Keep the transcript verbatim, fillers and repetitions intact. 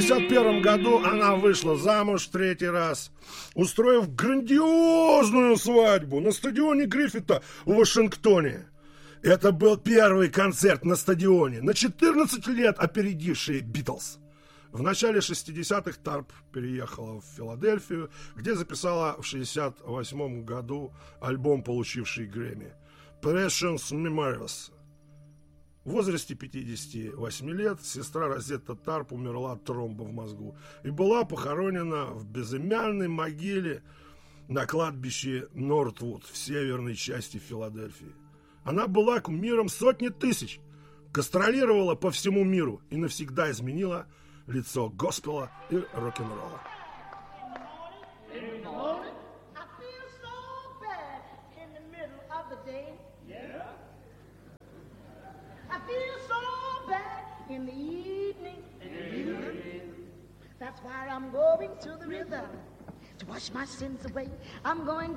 шестьдесят первом году она вышла замуж в третий раз, устроив грандиозную свадьбу на стадионе Гриффита в Вашингтоне. Это был первый концерт на стадионе, на четырнадцать лет опередивший Битлз. В начале шестидесятых Тарп переехала в Филадельфию, где записала в шестьдесят восьмом году альбом, получивший Грэмми «Precious Memories». В возрасте пятидесяти восьми лет сестра Розетта Тарп умерла от тромба в мозгу и была похоронена в безымянной могиле на кладбище Нортвуд в северной части Филадельфии. Она была кумиром сотни тысяч, гастролировала по всему миру и навсегда изменила лицо госпела и рок-н-ролла. In the evening, that's why I'm going to the river to wash my sins away. I'm going